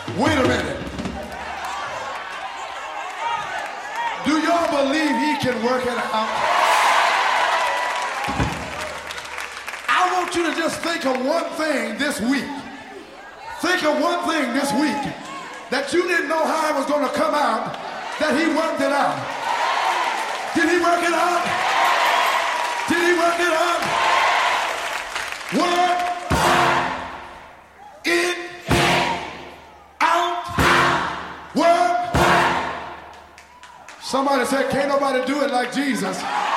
Wait a minute. Do y'all believe he can work it out? I want you to just think of one thing this week. Think of one thing this week that you didn't know how it was going to come out, that he worked it out. Did he work it out? Did he work it out? Work it out. Work. Somebody said, can't nobody do it like Jesus.